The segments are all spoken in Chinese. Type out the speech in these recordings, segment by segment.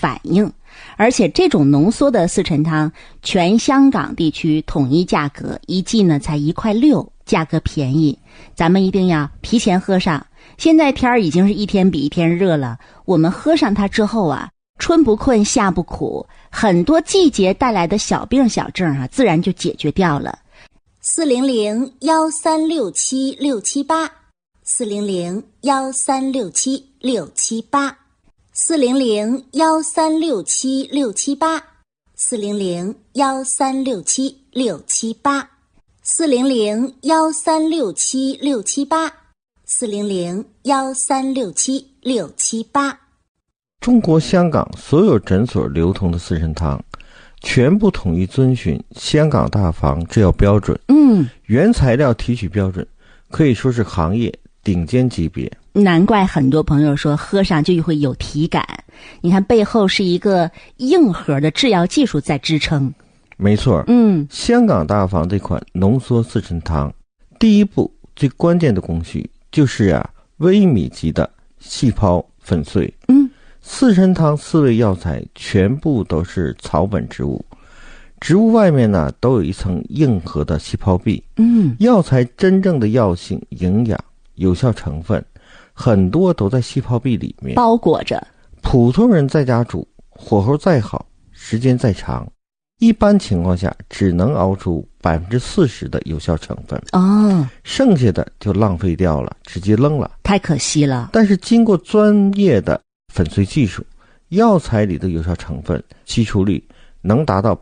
反应。而且这种浓缩的四陈汤，全香港地区统一价格，一剂呢才1.6块，价格便宜。咱们一定要提前喝上。现在天儿已经是一天比一天热了，我们喝上它之后啊，春不困夏不苦，很多季节带来的小病小症啊，自然就解决掉了。 400-1367-678 400-1367-678 400-1367-678 400-1367-678 400-1367-678 400-1367-678。 中国香港所有诊所流通的四神汤全部统一遵循香港大房制药标准，原材料提取标准可以说是行业顶尖级别。 难怪很多朋友说喝上就会有体感，你看背后是一个硬核的制药技术在支撑。 没错，香港大房这款浓缩四神汤，第一步最关键的工序就是微米级的细胞粉碎。四神汤4味药材全部都是草本植物，植物外面呢都有一层硬核的细胞壁。药材真正的药性、营养、有效成分很多都在细胞壁里面包裹着。 普通人在家煮，火候再好，时间再长，一般情况下只能熬出40%的有效成分，剩下的就浪费掉了，直接扔了， 太可惜了。 但是经过专业的粉碎技术，药材里的有效成分吸出率能达到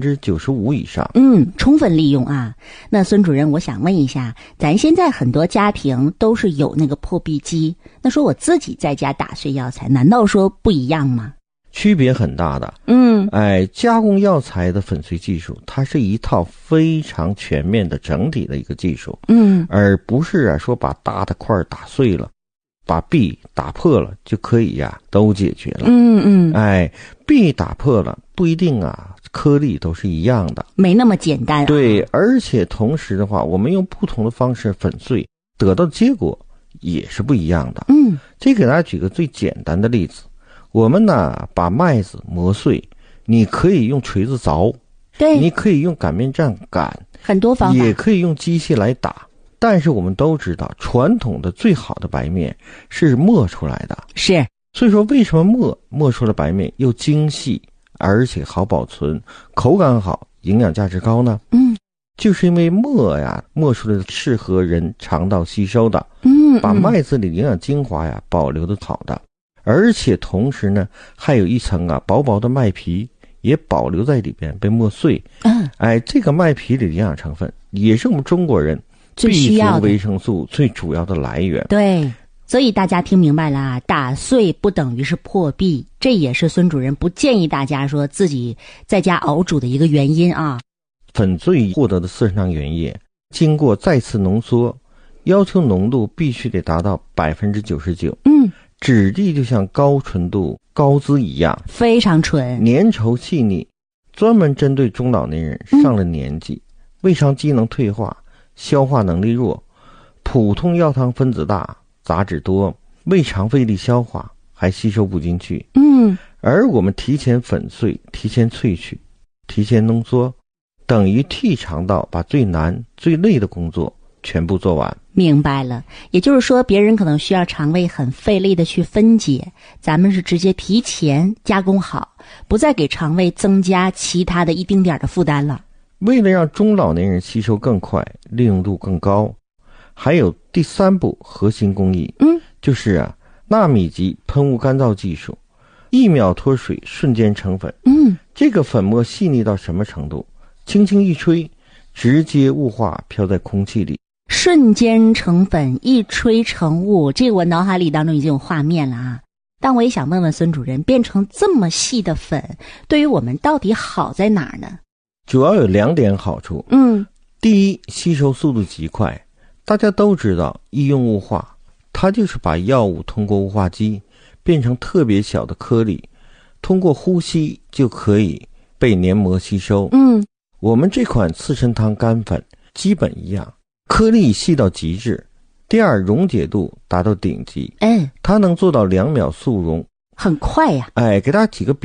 95%以上。 充分利用啊。那孙主任，我想问一下，咱现在很多家庭都是有那个破壁机，那说我自己在家打碎药材，难道说不一样吗？ 区别很大的。加工药材的粉碎技术，它是一套非常全面的整体的一个技术，而不是说把大的块打碎了，把壁打破了就可以都解决了。壁打破了不一定颗粒都是一样的， 没那么简单。 对，而且同时的话，我们用不同的方式粉碎，得到的结果也是不一样的。这给大家举个最简单的例子，我们呢把麦子磨碎，你可以用锤子凿， 对， 你可以用擀面杖擀， 很多方法， 也可以用机器来打。但是我们都知道，传统的最好的白面是磨出来的， 是。 所以说为什么磨出了白面又精细，而且好保存，口感好，营养价值高呢？就是因为磨出来的适合人肠道吸收的，把麦子里营养精华保留的好的，而且同时呢还有一层薄薄的麦皮也保留在里边被磨碎。这个麦皮里的营养成分也是我们中国人最需要的维生素最主要的来源。 对，所以大家听明白了打碎不等于是破壁，这也是孙主任不建议大家说自己在家熬煮的一个原因啊。 粉碎获得的四神汤原液经过再次浓缩，要求浓度必须得达到99%。质地就像高纯度高脂一样， 非常纯， 粘稠细腻，专门针对中老年人上了年纪，胃肠机能退化，消化能力弱，普通药汤分子大，杂质多，胃肠费力消化，还吸收不进去。而我们提前粉碎，提前萃取，提前浓缩，等于替肠道把最难最累的工作全部做完。 明白了，也就是说别人可能需要肠胃很费力的去分解，咱们是直接提前加工好，不再给肠胃增加其他的一丁点的负担了。 为了让中老年人吸收更快，利用度更高，还有第3步核心工艺，就是纳米级喷雾干燥技术，1秒脱水瞬间成粉。这个粉末细腻到什么程度？轻轻一吹，直接雾化飘在空气里， 瞬间成粉，一吹成雾，这个我脑海里当中已经有画面了啊。但我也想问问孙主任，变成这么细的粉，对于我们到底好在哪儿呢？ 主要有2点好处。第一，吸收速度极快。大家都知道医用雾化，它就是把药物通过雾化机变成特别小的颗粒，通过呼吸就可以被黏膜吸收。我们这款四神汤干粉基本一样，颗粒细到极致。第二，溶解度达到顶级，它能做到2秒速溶， 很快呀。 给大家举个比